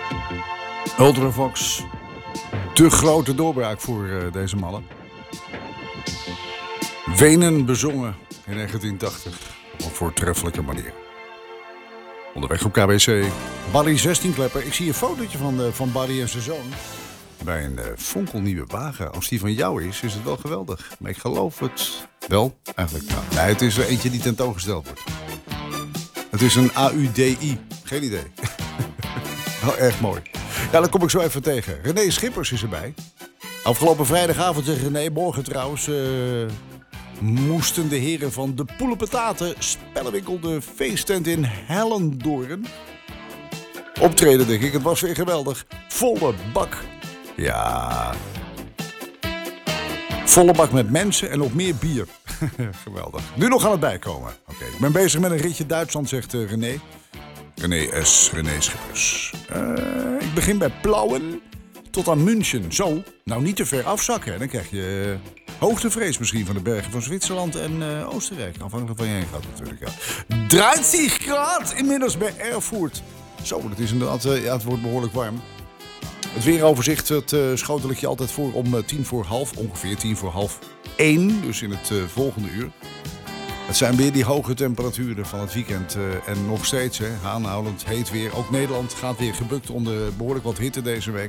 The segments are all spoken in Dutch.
Ultravox. De grote doorbraak voor deze mannen. Wenen bezongen in 1980. Op een voortreffelijke manier. Onderweg op KBC. Barry 16-klepper. Ik zie een fotootje van Barry en zijn zoon. Bij een fonkelnieuwe wagen. Als die van jou is het wel geweldig. Maar ik geloof het wel. Eigenlijk nou. Nee, het is er eentje die tentoongesteld wordt. Het is een AUDI. Geen idee. Wel erg mooi. Ja, dat kom ik zo even tegen. René Schippers is erbij. Afgelopen vrijdagavond, zegt René, morgen trouwens... moesten de heren van de Poelenpataten spellenwinkel de feesttent in Hellendoorn optreden, denk ik. Het was weer geweldig. Volle bak. Ja. Volle bak met mensen en nog meer bier. Geweldig. Nu nog aan het bijkomen. Oké, ik ben bezig met een ritje Duitsland, zegt René. René Schippers. Ik begin bij Plauen tot aan München. Zo, nou niet te ver afzakken. Dan krijg je hoogtevrees misschien van de bergen van Zwitserland en Oostenrijk. Afhankelijk van je heen gaat natuurlijk. Ja. 30 graad inmiddels bij Erfurt. Zo, dat is inderdaad, ja, het wordt behoorlijk warm. Het weeroverzicht schotel ik je altijd voor om 1:45, ongeveer 1:45. Dus in het volgende uur. Het zijn weer die hoge temperaturen van het weekend. En nog steeds, aanhoudend heet weer. Ook Nederland gaat weer gebukt onder behoorlijk wat hitte deze week.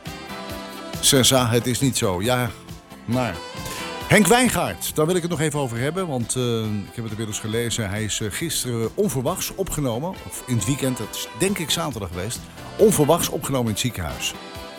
Sensa, het is niet zo. Ja, maar... Henk Wijngaard, daar wil ik het nog even over hebben. Want ik heb het inmiddels gelezen. Hij is gisteren onverwachts opgenomen. Of in het weekend, dat is denk ik zaterdag geweest. Onverwachts opgenomen in het ziekenhuis.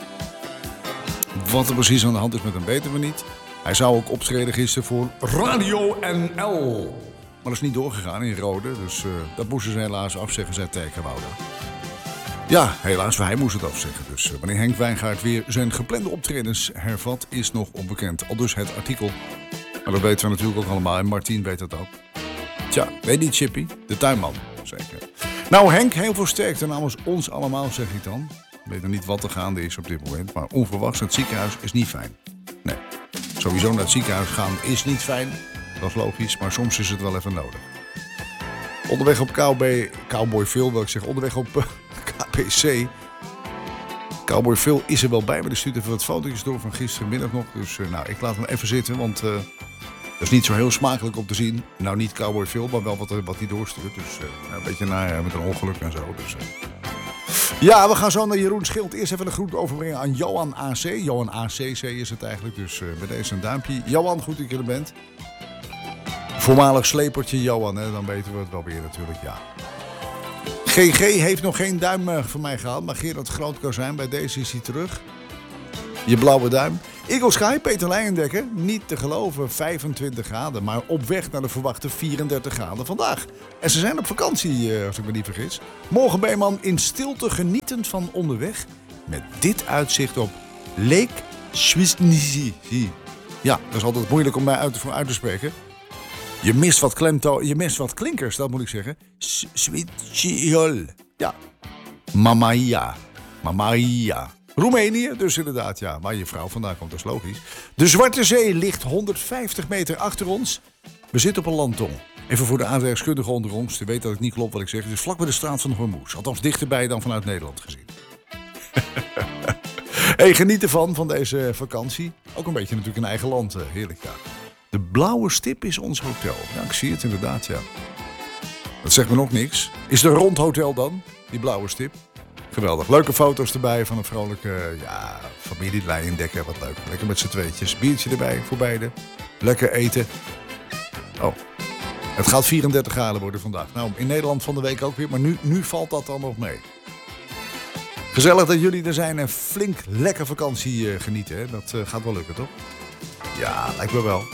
Wat er precies aan de hand is met hem weten we niet. Hij zou ook optreden gisteren voor Radio NL. Maar dat is niet doorgegaan in Rode. Dus dat moesten ze helaas afzeggen, zei Tekenwouder. Ja, helaas, hij moest het afzeggen. Dus wanneer Henk Wijngaard weer zijn geplande optredens hervat, is nog onbekend. Al dus het artikel. Maar dat weten we natuurlijk ook allemaal. En Martien weet dat ook. Tja, weet niet Chippy? De tuinman, zeker. Nou Henk, heel veel sterkte namens ons allemaal, zeg ik dan. Ik weet nog niet wat er gaande is op dit moment. Maar onverwachts naar het ziekenhuis is niet fijn. Nee, sowieso naar het ziekenhuis gaan is niet fijn. Dat is logisch, maar soms is het wel even nodig. Onderweg op Cowboy Phil, wil ik zeggen. Onderweg op KPC. Cowboy Phil is er wel bij, maar die stuurt even wat fotootjes door van gistermiddag nog. Dus nou, ik laat hem even zitten, want dat is niet zo heel smakelijk om te zien. Nou, niet Cowboy Phil, maar wel wat hij doorstuurt. Dus een beetje naar met een ongeluk en zo. Dus, ja, we gaan zo naar Jeroen Schild. Eerst even een groet overbrengen aan Johan AC. Johan ACC is het eigenlijk, dus bij deze een duimpje. Johan, goed dat je er bent. Voormalig slepertje Johan, hè? Dan weten we het wel weer natuurlijk, ja. GG heeft nog geen duim van mij gehaald, maar Gerard Groot kan zijn. Bij deze is hij terug. Je blauwe duim. Eagle Sky, Peter Leijendekker. Niet te geloven, 25 graden, maar op weg naar de verwachte 34 graden vandaag. En ze zijn op vakantie, als ik me niet vergis. Morgen Beeman in stilte genietend van onderweg. Met dit uitzicht op Lake Swisnizi. Ja, dat is altijd moeilijk om mij uit te spreken. Je mist wat klinkers, dat moet ik zeggen. Switchiol. Ja. Mamaia. Roemenië, dus inderdaad, ja. Waar je vrouw vandaan komt, dat is logisch. De Zwarte Zee ligt 150 meter achter ons. We zitten op een landtong. Even voor de aardrijkskundigen onder ons. Je weet dat het niet klopt wat ik zeg. Het is vlak bij de straat van Hormuz. Althans dichterbij dan vanuit Nederland gezien. Hey, geniet ervan, van deze vakantie. Ook een beetje natuurlijk in eigen land. Heerlijk, ja. De Blauwe Stip is ons hotel. Ja, ik zie het inderdaad, ja. Dat zegt me nog niks. Is het een rond hotel dan, die Blauwe Stip? Geweldig. Leuke foto's erbij van een vrolijke familie Leijendekker. Wat leuk. Lekker met z'n tweetjes. Biertje erbij voor beiden. Lekker eten. Oh, het gaat 34 graden worden vandaag. Nou, in Nederland van de week ook weer. Maar nu valt dat dan nog mee. Gezellig dat jullie er zijn en flink lekker vakantie genieten. Hè? Dat gaat wel lukken, toch? Ja, lijkt me wel.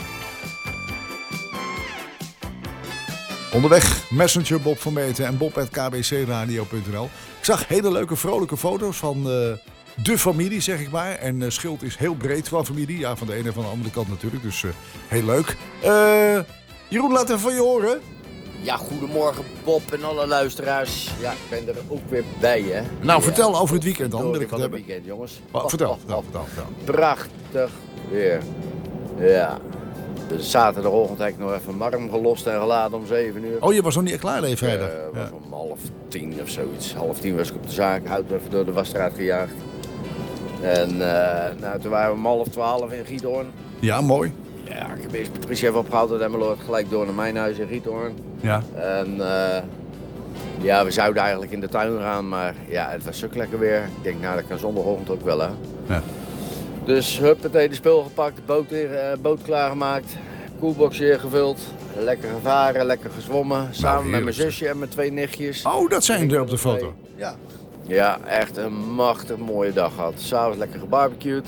Onderweg, Messenger Bob van Meten en bob@kbcradio.nl. Ik zag hele leuke, vrolijke foto's van de familie, zeg ik maar. En Schild is heel breed qua familie. Ja, van de ene en van de andere kant natuurlijk. Dus heel leuk. Jeroen, laat even van je horen. Ja, goedemorgen Bob en alle luisteraars. Ja, ik ben er ook weer bij, hè. Nou, vertel over het weekend dan. Wil ik het hebben. Weekend, jongens. Vertel. Prachtig weer. Ja. De zaterdagochtend heb ik nog even marm gelost en geladen om 7 uur. Oh, je was nog niet echt klaar, nee, vrijdag? Was om 9:30 of zoiets. 9:30 was ik op de zaak, auto even door de wasstraat gejaagd. En toen waren we om 11:30 in Giethoorn. Ja, mooi. Ja, ik heb eerst Patricia even opgehaald uit Emmeloord, gelijk door naar mijn huis in Giethoorn. Ja. En we zouden eigenlijk in de tuin gaan, maar ja, het was zo lekker weer. Ik denk, nou, dat kan zondagochtend ook wel, hè. Ja. Dus huppatee, de spul gepakt, de boot klaargemaakt, koelbox hier gevuld. Lekker gevaren, lekker gezwommen, samen met mijn zusje en mijn 2 nichtjes. Oh, dat zijn er op de foto. Ja. Ja, echt een machtig mooie dag gehad. S'avonds lekker gebarbecued.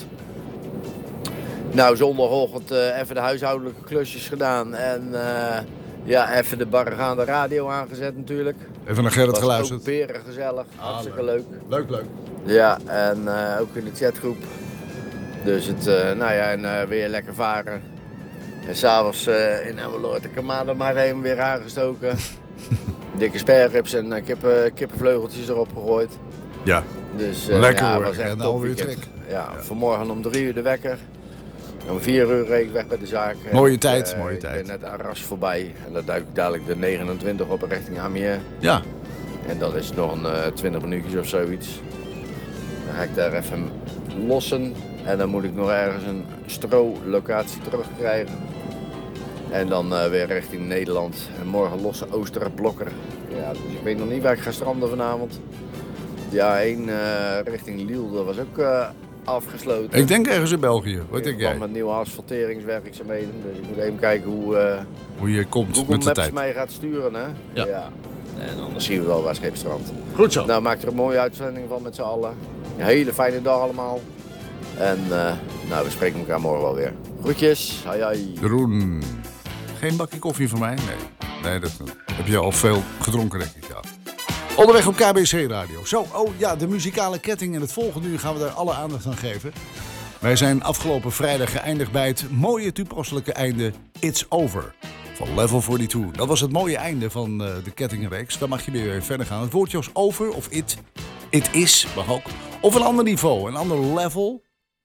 Nou, zondagochtend even de huishoudelijke klusjes gedaan en even de barregaande radio aangezet natuurlijk. Even naar Gerrit Was geluisterd. ook beren gezellig, hartstikke leuk. Leuk. Ja, en ook in de chatgroep. Dus het, weer lekker varen. En s'avonds in Emmeloord de kamade maar even weer aangestoken. Dikke sperrips en kippenvleugeltjes erop gegooid. Ja. Dus lekker hoor. was echt En top alweer weekend. trek. Ja, vanmorgen om 3 uur de wekker. Om 4 uur reed ik weg bij de zaak. Mooie tijd. Ik ben net Arras voorbij. En dan duik ik dadelijk de 29 op richting Amiens. Ja. En dat is nog een 20 minuutjes of zoiets. Dan ga ik daar even lossen. En dan moet ik nog ergens een stro-locatie terugkrijgen. En dan weer richting Nederland. En morgen losse Oosterblokker. Ja, dus ik weet nog niet waar ik ga stranden vanavond. Ja, richting Lille, dat was ook afgesloten. Ik denk ergens in België. Wat denk jij? Met nieuwe asfalteringswerkzaamheden. Dus ik moet even kijken hoe je komt Google met de Maps tijd. mij gaat sturen. Hè? Ja. En anders zien we wel waar Scheepstrand. Goed zo. Nou, maak er een mooie uitzending van met z'n allen. Een hele fijne dag allemaal. En we spreken elkaar morgen wel weer. Groetjes. Hoi. Jeroen. Geen bakje koffie voor mij? Nee, dat heb je al veel gedronken, denk ik. Ja. Onderweg op KBC Radio. Zo, de muzikale ketting. En het volgende uur gaan we daar alle aandacht aan geven. Wij zijn afgelopen vrijdag geëindigd bij het mooie toepasselijke einde It's Over van Level 42. Dat was het mooie einde van de kettingreeks. Dan mag je weer verder gaan. Het woordje was over of it is, mag ook. Of een ander niveau, een ander level.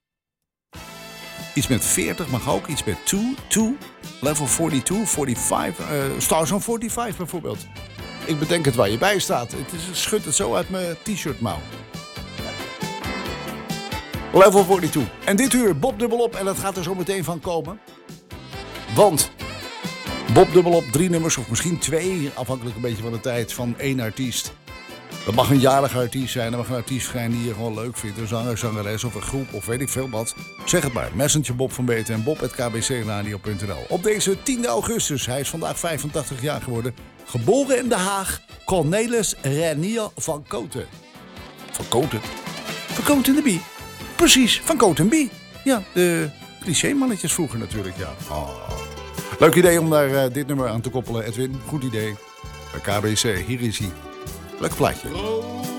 Iets met 40 mag ook, iets met 2, level 42, 45, Stars on 45 bijvoorbeeld. Ik bedenk het waar je bij staat. Het schudt het zo uit mijn t-shirtmouw. Level 42. En dit uur Bob dubbelop en dat gaat er zo meteen van komen. Want Bob dubbelop 3 nummers of misschien 2, afhankelijk een beetje van de tijd, van 1 artiest. Dat mag een jarige artiest zijn, dat mag een artiest zijn die je gewoon leuk vindt. Een zanger, zangeres of een groep of weet ik veel wat. Zeg het maar. Messenger Bob van Beten en bob@kbcradio.nl. Op deze 10 augustus, hij is vandaag 85 jaar geworden. Geboren in Den Haag, Cornelis Renier van Koten. Van Koten? Van Koten de Bie. Precies, van Koten Bie. Ja, de cliché-mannetjes vroeger natuurlijk, ja. Oh. Leuk idee om daar dit nummer aan te koppelen, Edwin. Goed idee. Bij KBC, hier is hij. Leuk plaatje.